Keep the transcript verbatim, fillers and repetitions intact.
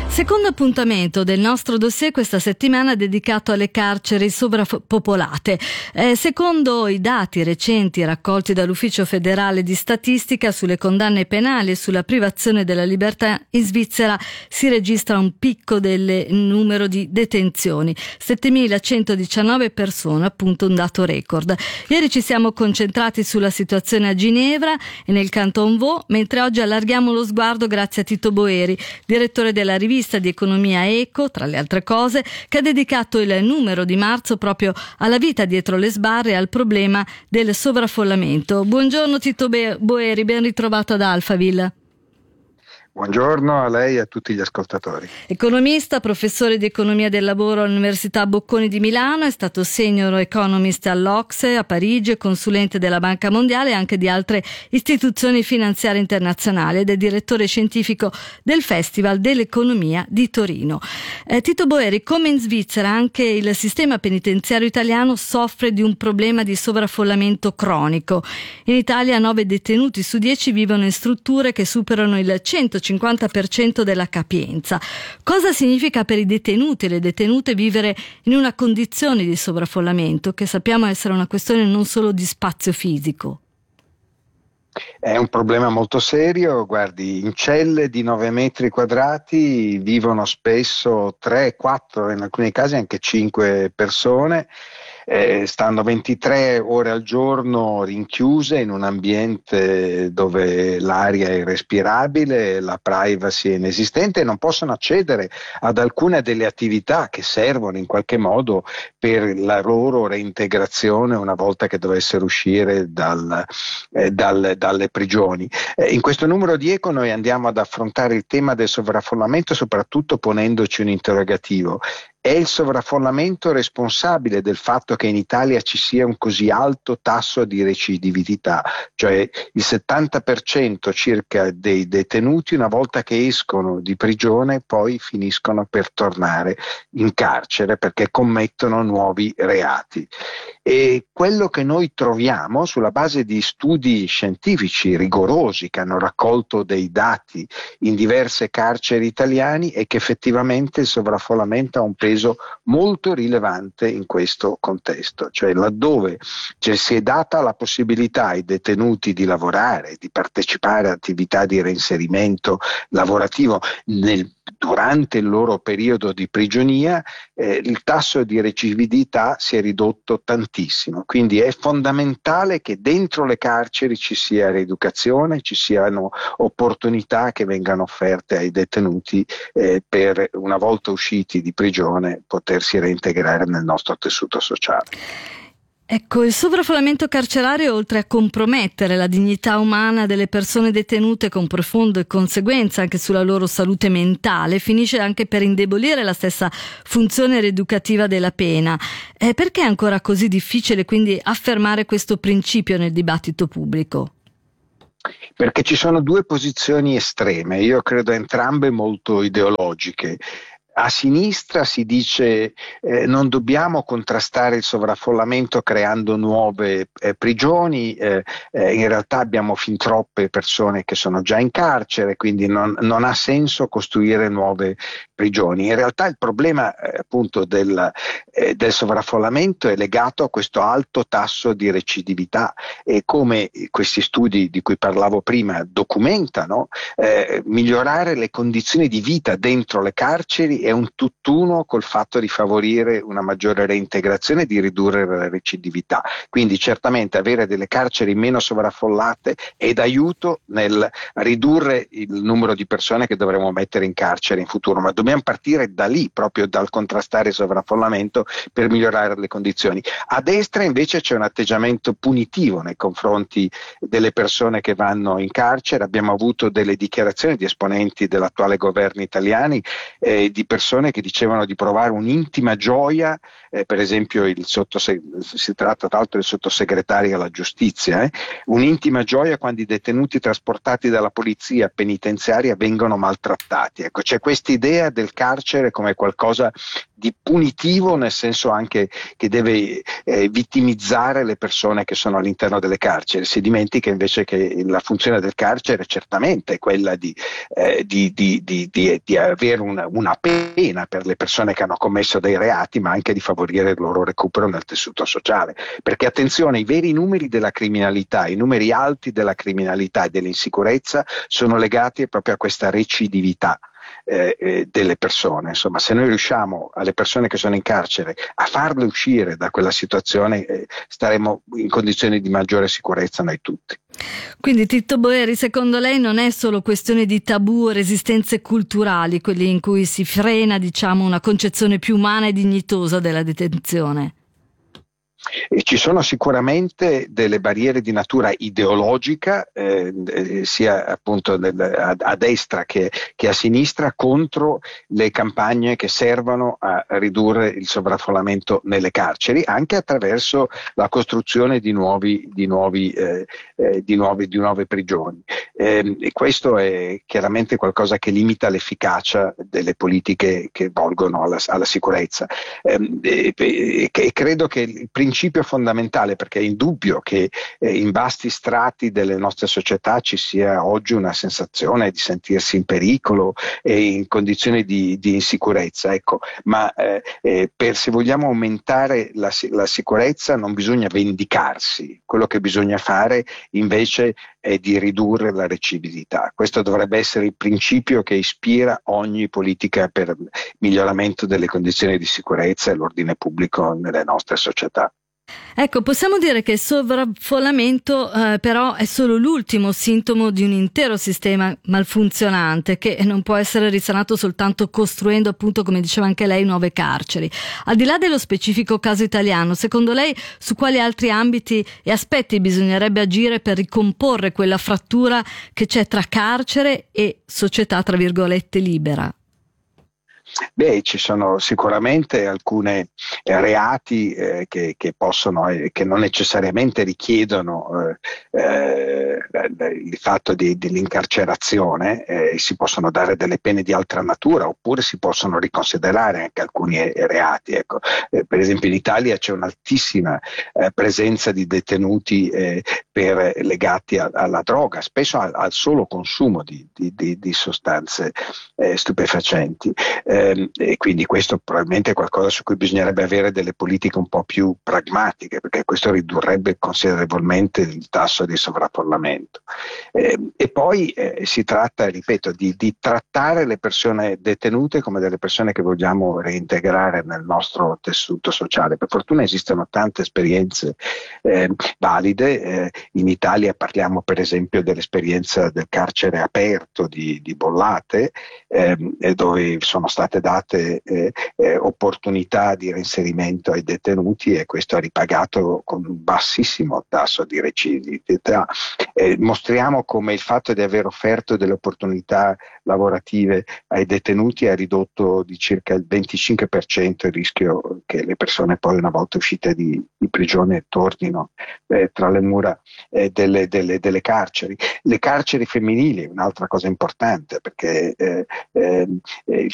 Secondo appuntamento del nostro dossier questa settimana dedicato alle carceri sovrappopolate. Eh, secondo i dati recenti raccolti dall'Ufficio federale di statistica sulle condanne penali e sulla privazione della libertà, in Svizzera si registra un picco del numero di detenzioni, settemilacentodiciannove persone, appunto un dato record. Ieri ci siamo concentrati sulla situazione a Ginevra e nel Canton Vaud, mentre oggi allarghiamo lo sguardo grazie a Tito Boeri, direttore della rivista di economia Eco, tra le altre cose, che ha dedicato il numero di marzo proprio alla vita dietro le sbarre e al problema del sovraffollamento. Buongiorno Tito Boeri, ben ritrovato ad Alphaville. Buongiorno a lei e a tutti gli ascoltatori. Economista, professore di economia del lavoro all'Università Bocconi di Milano, è stato senior economist all'Ocse a Parigi, consulente della Banca Mondiale e anche di altre istituzioni finanziarie internazionali ed è direttore scientifico del Festival dell'Economia di Torino. Eh, Tito Boeri, come in Svizzera anche il sistema penitenziario italiano soffre di un problema di sovraffollamento cronico. In Italia nove detenuti su dieci vivono in strutture che superano il centocinquanta per cento della capienza. Cosa significa per i detenuti e le detenute vivere in una condizione di sovraffollamento che sappiamo essere una questione non solo di spazio fisico? È un problema molto serio, guardi, in celle di nove metri quadrati vivono spesso tre, quattro, in alcuni casi anche cinque persone. Eh, stanno ventitré ore al giorno rinchiuse in un ambiente dove l'aria è irrespirabile, la privacy è inesistente e non possono accedere ad alcune delle attività che servono in qualche modo per la loro reintegrazione una volta che dovessero uscire dal, eh, dal, dalle prigioni. Eh, in questo numero di Eco noi andiamo ad affrontare il tema del sovraffollamento soprattutto ponendoci un interrogativo. È il sovraffollamento responsabile del fatto che in Italia ci sia un così alto tasso di recidività, cioè il settanta per cento circa dei detenuti una volta che escono di prigione poi finiscono per tornare in carcere perché commettono nuovi reati. E quello che noi troviamo sulla base di studi scientifici rigorosi che hanno raccolto dei dati in diverse carceri italiane è che effettivamente il sovraffollamento ha un peso molto rilevante in questo contesto, cioè laddove ci si è data la possibilità ai detenuti di lavorare, di partecipare a attività di reinserimento lavorativo nel durante il loro periodo di prigionia, eh, il tasso di recidività si è ridotto tantissimo. Quindi è fondamentale che dentro le carceri ci sia rieducazione, ci siano opportunità che vengano offerte ai detenuti eh, per, una volta usciti di prigione, potersi reintegrare nel nostro tessuto sociale. Ecco, il sovraffollamento carcerario, oltre a compromettere la dignità umana delle persone detenute con profonde conseguenze anche sulla loro salute mentale, finisce anche per indebolire la stessa funzione rieducativa della pena. Eh, perché è ancora così difficile quindi affermare questo principio nel dibattito pubblico? Perché ci sono due posizioni estreme, io credo entrambe molto ideologiche. A sinistra si dice eh, non dobbiamo contrastare il sovraffollamento creando nuove eh, prigioni, eh, eh, in realtà abbiamo fin troppe persone che sono già in carcere, quindi non, non ha senso costruire nuove prigioni. In realtà il problema eh, appunto del, eh, del sovraffollamento è legato a questo alto tasso di recidività e come questi studi di cui parlavo prima documentano, eh, migliorare le condizioni di vita dentro le carceri è un tutt'uno col fatto di favorire una maggiore reintegrazione e di ridurre la recidività. Quindi certamente avere delle carceri meno sovraffollate è d'aiuto nel ridurre il numero di persone che dovremo mettere in carcere in futuro, ma dobbiamo partire da lì, proprio dal contrastare il sovraffollamento per migliorare le condizioni. A destra invece c'è un atteggiamento punitivo nei confronti delle persone che vanno in carcere. Abbiamo avuto delle dichiarazioni di esponenti dell'attuale governo italiani eh, di persone che dicevano di provare un'intima gioia, eh, per esempio il sottoseg- si tratta tra l'altro del sottosegretario alla giustizia, eh, un'intima gioia quando i detenuti trasportati dalla polizia penitenziaria vengono maltrattati. Ecco, c'è questa idea del carcere come qualcosa di punitivo, nel senso anche che deve eh, vittimizzare le persone che sono all'interno delle carceri. Si dimentica invece che la funzione del carcere certamente è quella di, eh, di, di, di, di, di avere una, una pena per le persone che hanno commesso dei reati, ma anche di favorire il loro recupero nel tessuto sociale. Perché attenzione, i veri numeri della criminalità, i numeri alti della criminalità e dell'insicurezza sono legati proprio a questa recidività Eh, eh, delle persone. Insomma, se noi riusciamo alle persone che sono in carcere a farle uscire da quella situazione, eh, staremo in condizioni di maggiore sicurezza noi tutti. Quindi Tito Boeri, secondo lei non è solo questione di tabù o resistenze culturali, quelli in cui si frena, diciamo, una concezione più umana e dignitosa della detenzione? E ci sono sicuramente delle barriere di natura ideologica, eh, eh, sia appunto nel, a, a destra che, che a sinistra, contro le campagne che servono a ridurre il sovraffollamento nelle carceri, anche attraverso la costruzione di nuovi, di nuovi, eh, eh, di nuovi, di nuove prigioni. Eh, e questo è chiaramente qualcosa che limita l'efficacia delle politiche che volgono alla, alla sicurezza. Eh, e, e, e credo che il principio fondamentale, perché è indubbio che eh, in vasti strati delle nostre società ci sia oggi una sensazione di sentirsi in pericolo e in condizioni di, di insicurezza, ecco, ma eh, eh, per, se vogliamo aumentare la, la sicurezza non bisogna vendicarsi, quello che bisogna fare invece è di ridurre la recidività. Questo dovrebbe essere il principio che ispira ogni politica per il miglioramento delle condizioni di sicurezza e l'ordine pubblico nelle nostre società. Ecco, possiamo dire che il sovraffollamento eh, però è solo l'ultimo sintomo di un intero sistema malfunzionante che non può essere risanato soltanto costruendo, appunto, come diceva anche lei, nuove carceri. Al di là dello specifico caso italiano, secondo lei su quali altri ambiti e aspetti bisognerebbe agire per ricomporre quella frattura che c'è tra carcere e società, tra virgolette, libera? Beh, ci sono sicuramente alcuni eh, reati eh, che, che possono, eh, che non necessariamente richiedono eh, eh, il fatto di, dell'incarcerazione, eh, si possono dare delle pene di altra natura, oppure si possono riconsiderare anche alcuni eh, reati. Ecco. Eh, per esempio in Italia c'è un'altissima eh, presenza di detenuti eh, per, legati a, alla droga, spesso al, al solo consumo di, di, di, di sostanze eh, stupefacenti. Eh, e quindi questo probabilmente è qualcosa su cui bisognerebbe avere delle politiche un po' più pragmatiche, perché questo ridurrebbe considerevolmente il tasso di sovraffollamento. Eh, e poi eh, si tratta, ripeto, di, di trattare le persone detenute come delle persone che vogliamo reintegrare nel nostro tessuto sociale. Per fortuna esistono tante esperienze eh, valide. Eh, in Italia parliamo per esempio dell'esperienza del carcere aperto di, di Bollate, eh, dove sono state date eh, eh, opportunità di reinserimento ai detenuti, e questo ha ripagato con un bassissimo tasso di recidività. Eh, mostriamo come il fatto di aver offerto delle opportunità lavorative ai detenuti ha ridotto di circa il venticinque per cento il rischio che le persone poi, una volta uscite di, di prigione, tornino eh, tra le mura eh, delle, delle, delle carceri. Le carceri femminili è un'altra cosa importante, perché eh, eh, il